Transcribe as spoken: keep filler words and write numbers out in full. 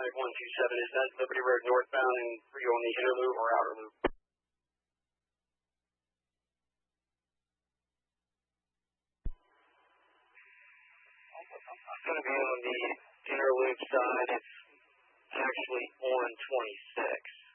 five one two seven, is that Liberty Road northbound and were you on the inner loop or outer loop? It's going to be on the inner loop side. It's actually on twenty-six.